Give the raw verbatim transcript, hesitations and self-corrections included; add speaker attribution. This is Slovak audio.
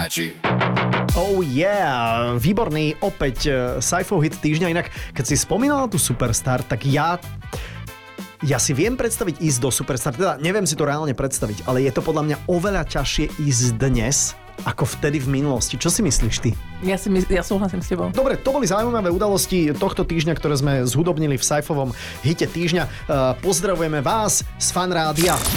Speaker 1: Magic.
Speaker 2: Oh yeah, výborný opäť uh, sci-fi hit týždňa. Inak, keď si spomínala tú Superstar, tak ja... Ja si viem predstaviť ísť do Superstar, teda neviem si to reálne predstaviť, ale je to podľa mňa oveľa ťažšie ísť dnes, ako vtedy v minulosti. Čo si myslíš ty?
Speaker 3: Ja, si my, ja súhlasím s tebou.
Speaker 2: Dobre, to boli zaujímavé udalosti tohto týždňa, ktoré sme zhudobnili v sci-fovom hite týždňa. Uh, pozdravujeme vás z Fan Rádia.